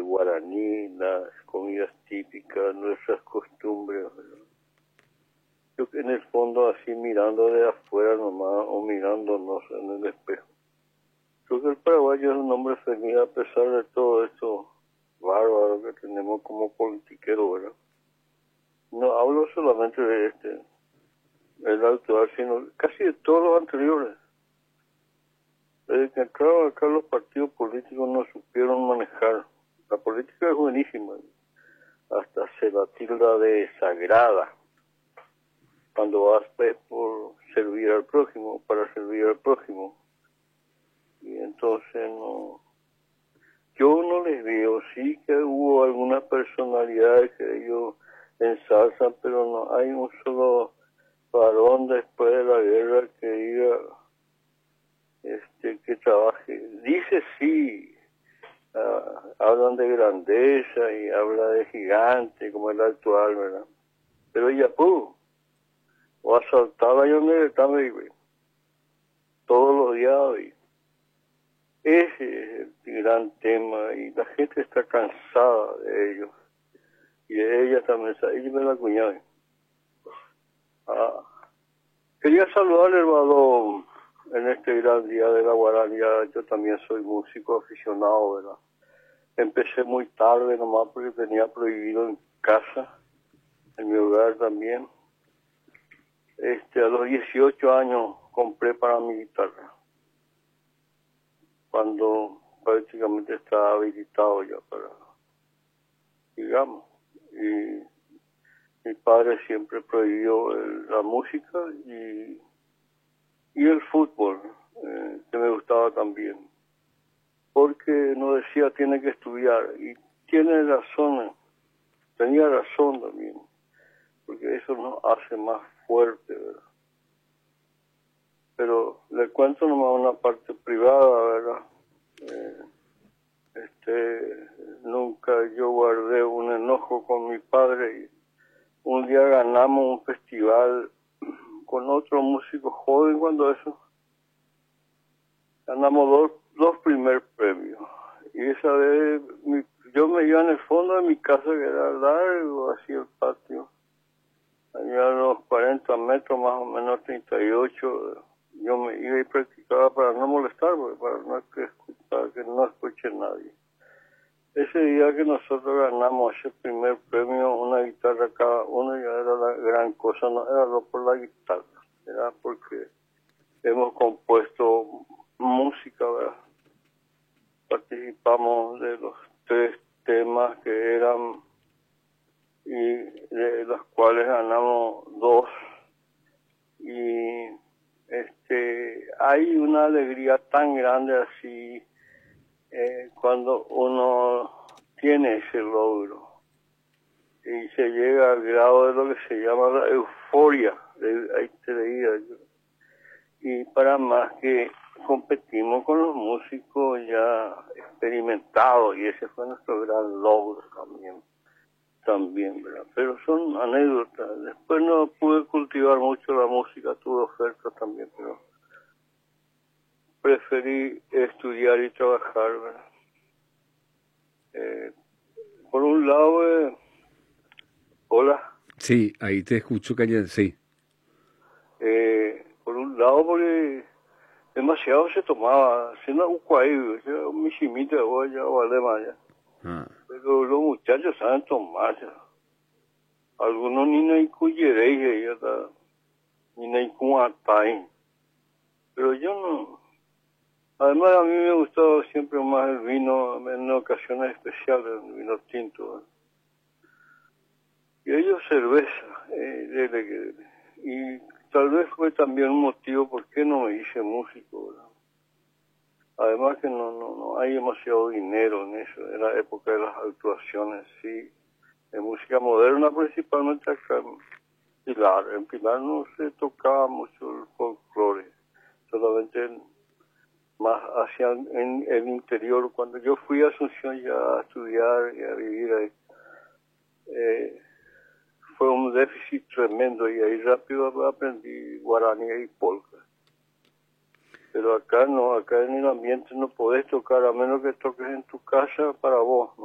guaraní, las comidas típicas, nuestras costumbres, ¿verdad? Yo en el fondo así mirando de afuera nomás o mirándonos en el espejo. Creo que el paraguayo es un hombre feliz a pesar de todo esto bárbaro que tenemos como politiquero, ¿verdad? No hablo solamente de el actual, sino casi de todos los anteriores. Desde que entraron acá los partidos políticos no supieron manejar. La política es buenísima, hasta se la tilda de sagrada cuando vas pues, por servir al prójimo, para servir al prójimo. Y entonces no, yo no les veo, sí que hubo algunas personalidades que ellos ensalzan, pero no hay un solo varón después de la guerra que diga que trabaje. Dice sí, hablan de grandeza y habla de gigante como el actual, ¿verdad? Pero ella pudo, o asaltaba yo donde estaba, todos los días hoy. Ese es el gran tema y la gente está cansada de ellos. Y de ella también, ella me la cuñada. Quería saludarle, hermano, en este gran día de la guaraní. Yo también soy músico aficionado, ¿verdad? Empecé muy tarde nomás porque tenía prohibido en casa, en mi hogar también. A los 18 años compré para mi guitarra, cuando prácticamente estaba habilitado ya para, digamos, y mi padre siempre prohibió la música y el fútbol, que me gustaba también, porque nos decía tiene que estudiar, y tiene razón, tenía razón también, porque eso nos hace más fuerte, ¿verdad? Pero le cuento nomás una parte privada, ¿verdad? Nunca yo guardé un enojo con mi padre y un día ganamos un festival con otro músico joven. Cuando eso ganamos dos primer premios, y esa vez yo me iba en el fondo de mi casa, que era largo así el patio, había unos 40 metros más o menos, 38. Yo me iba y practicaba para no molestar, para que no escuche nadie. Ese día que nosotros ganamos ese primer premio, una guitarra cada uno, ya era la gran cosa, no era no por la guitarra, era porque hemos compuesto música, ¿verdad? Participamos de los 3 temas que eran, y de los cuales ganamos 2, y hay una alegría tan grande así cuando uno tiene ese logro y se llega al grado de lo que se llama la euforia, ahí te leía yo. Y para más que competimos con los músicos ya experimentados, y ese fue nuestro gran logro también, ¿verdad? Pero son anécdotas. Después no pude cultivar mucho la música, tuve ofertas también, pero preferí estudiar y trabajar, ¿verdad? Por un lado, hola. Sí, ahí te escucho, Caña, sí. Por un lado, porque demasiado se tomaba, haciendo un cuadro, un michimito de olla, vale más ya. Pero los muchachos saben tomar ya. Algunos ni no incluyeréis, ni no incluyaréis. Pero yo no. Además, a mí me gustaba siempre más el vino, en ocasiones especiales, el vino tinto. Y ellos cerveza, y tal vez fue también un motivo por qué no me hice músico, ¿verdad? Además que no hay demasiado dinero en eso, en la época de las actuaciones, sí, de música moderna principalmente acá en Pilar. En Pilar no se tocaba mucho el folclore, solamente más hacia en el interior. Cuando yo fui a Asunción ya a estudiar y a vivir ahí, fue un déficit tremendo, y ahí rápido aprendí guaraní y polka. Pero acá no, acá en el ambiente no podés tocar, a menos que toques en tu casa para vos, ¿no?